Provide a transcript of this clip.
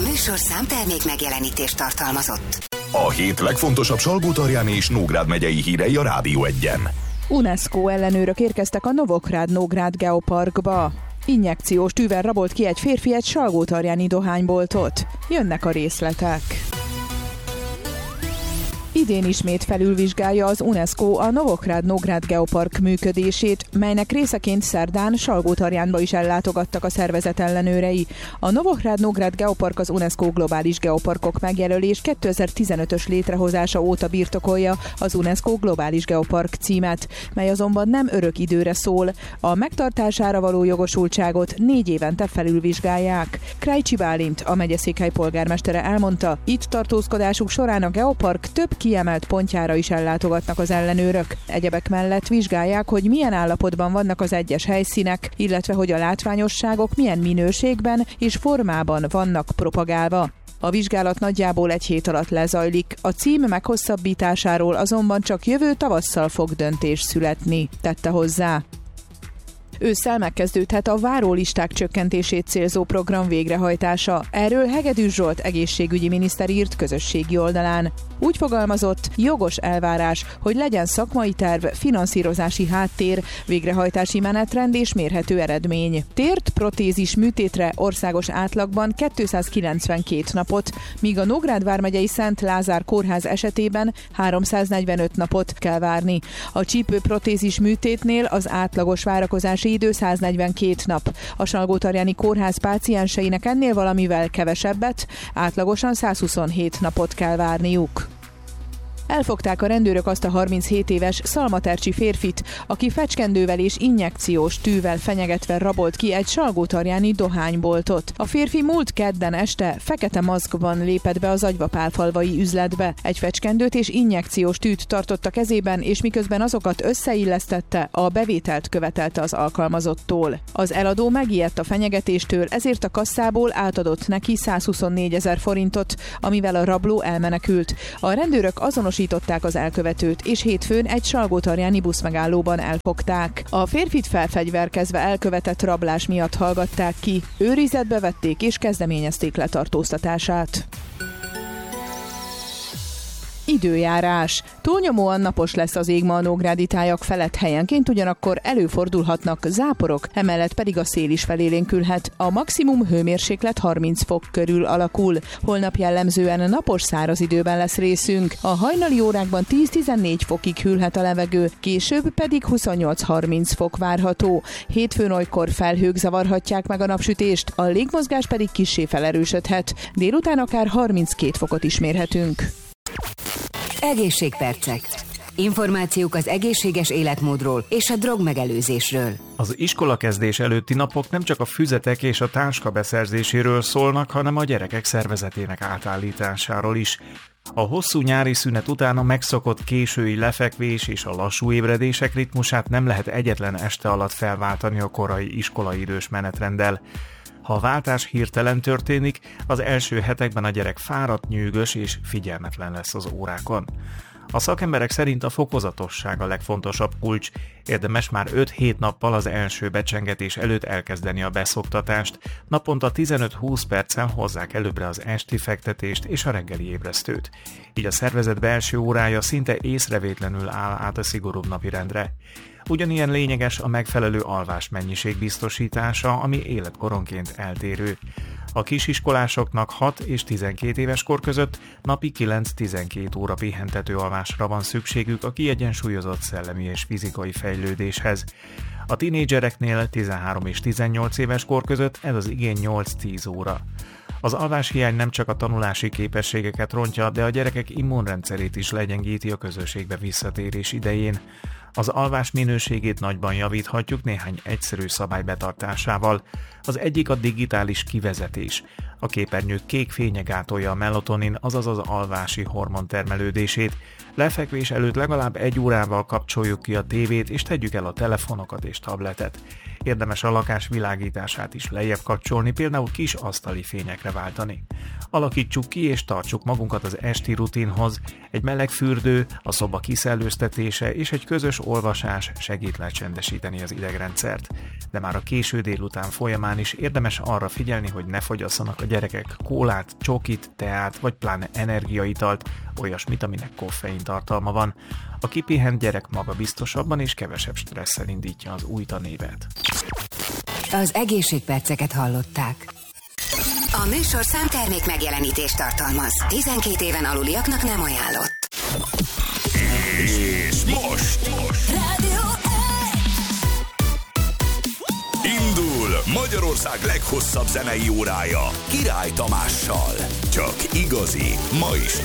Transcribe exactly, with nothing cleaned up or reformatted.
műsor számtermék megjelenítést tartalmazott. A hét legfontosabb Salgótarjáni és Nógrád megyei hírei a Rádió Egyen. UNESCO ellenőrök érkeztek a Novográd-Nógrád geoparkba. Injekciós tűvel rabolt ki egy férfi egy salgótarjáni dohányboltot. Jönnek a részletek. Idén ismét felülvizsgálja az UNESCO a Novográd-Nógrád geopark működését, melynek részeként szerdán Salgótarjánba is ellátogattak a szervezet ellenőrei. A Novográd-Nógrád geopark az UNESCO globális geoparkok megjelölés kétezer-tizenötös létrehozása óta birtokolja az UNESCO globális geopark címet, mely azonban nem örök időre szól. A megtartására való jogosultságot négy évente felülvizsgálják. Krajcsi Bálint, a megyeszékhely polgármestere elmondta, itt tartózkodásuk során a geopark több kiemelt pontjára is ellátogatnak az ellenőrök. Egyebek mellett vizsgálják, hogy milyen állapotban vannak az egyes helyszínek, illetve hogy a látványosságok milyen minőségben és formában vannak propagálva. A vizsgálat nagyjából egy hét alatt lezajlik, a cím meghosszabbításáról azonban csak jövő tavasszal fog döntés születni, tette hozzá. Ősszel megkezdődhet a várólisták csökkentését célzó program végrehajtása. Erről Hegedűs Zsolt egészségügyi miniszter írt közösségi oldalán. Úgy fogalmazott, jogos elvárás, hogy legyen szakmai terv, finanszírozási háttér, végrehajtási menetrend és mérhető eredmény. Tért protézis műtétre országos átlagban kétszázkilencvenkét napot, míg a Nógrád vármegyei Szent Lázár kórház esetében háromszáznegyvenöt napot kell várni. A csípőprotézis műtétnél az átlagos várakozási idő száznegyvenkét nap. A Salgótarjáni kórház pácienseinek ennél valamivel kevesebbet, átlagosan százhuszonhét napot kell várniuk. Elfogták a rendőrök azt a harminchét éves szalmatercsi férfit, aki fecskendővel és injekciós tűvel fenyegetve rabolt ki egy salgótarjáni dohányboltot. A férfi múlt kedden este fekete maszkban lépett be az agyvapálfalvai üzletbe. Egy fecskendőt és injekciós tűt tartott a kezében, és miközben azokat összeillesztette, a bevételt követelte az alkalmazottól. Az eladó megijedt a fenyegetéstől, ezért a kasszából átadott neki százhuszonnégyezer forintot, amivel a rabló elmenekült. A rendőrök azonos az elkövetőt, és hétfőn egy salgótarjáni buszmegállóban elfogták. A férfit felfegyverkezve elkövetett rablás miatt hallgatták ki, őrizetbe vették és kezdeményezték letartóztatását. Időjárás. Túlnyomóan napos lesz az ég ma a nógrádi tájak felett, helyenként ugyanakkor előfordulhatnak záporok, emellett pedig a szél is felélénkülhet. A maximum hőmérséklet harminc fok körül alakul. Holnap jellemzően napos száraz időben lesz részünk. A hajnali órákban tíz-tizennégy fokig hűlhet a levegő, később pedig huszonnyolc-harminc fok várható. Hétfőn olykor felhők zavarhatják meg a napsütést, a légmozgás pedig kissé felerősödhet. Délután akár harminckét fokot is mérhetünk. Egészségpercek. Információk az egészséges életmódról és a drogmegelőzésről. Az iskolakezdés előtti napok nem csak a füzetek és a táska beszerzéséről szólnak, hanem a gyerekek szervezetének átállításáról is. A hosszú nyári szünet után a megszokott késői lefekvés és a lassú ébredések ritmusát nem lehet egyetlen este alatt felváltani a korai iskolaidős menetrenddel. Ha a váltás hirtelen történik, az első hetekben a gyerek fáradt, nyűgös és figyelmetlen lesz az órákon. A szakemberek szerint a fokozatosság a legfontosabb kulcs, érdemes már öt-hét nappal az első becsengetés előtt elkezdeni a beszoktatást, naponta tizenöt-húsz perccel hozzák előbbre az esti fektetést és a reggeli ébresztőt. Így a szervezet belső órája szinte észrevétlenül áll át a szigorúbb napirendre. Ugyanilyen lényeges a megfelelő alvásmennyiség biztosítása, ami életkoronként eltérő. A kisiskolásoknak hat és tizenkét éves kor között napi kilenc-tizenkét óra pihentető alvásra van szükségük a kiegyensúlyozott szellemi és fizikai fejlődéshez. A tinédzsereknél tizenhárom és tizennyolc éves kor között ez az igény nyolc-tíz óra. Az alváshiány nem csak a tanulási képességeket rontja, de a gyerekek immunrendszerét is legyengíti a közösségbe visszatérés idején. Az alvás minőségét nagyban javíthatjuk néhány egyszerű szabály betartásával. Az egyik a digitális kivezetés. A képernyő kék fénye gátolja a melatonin, azaz az alvási hormon termelődését. Lefekvés előtt legalább egy órával kapcsoljuk ki a tévét, és tegyük el a telefonokat és tabletet. Érdemes a lakás világítását is lejjebb kapcsolni, például kis asztali fényekre váltani. Alakítsuk ki és tartsuk magunkat az esti rutinhoz. Egy meleg fürdő, a szoba kiszellőztetése és egy közös olvasás segít lecsendesíteni az idegrendszert. De már a késő délután folyamán is érdemes arra figyelni, hogy ne fogyasszanak a gyerekek kólát, csokit, teát vagy pláne energiaitalt, olyasmit, aminek koffein tartalma van. A kipihent gyerek magabiztosabban és kevesebb stresszel indítja az új tanévet. Az egészségperceket hallották. A műsorszám termék megjelenítést tartalmaz. tizenkét éven aluliaknak nem ajánlott. És most, most. Rádió Indul Magyarország leghosszabb zenei órája Király Tamással. Csak igazi, ma is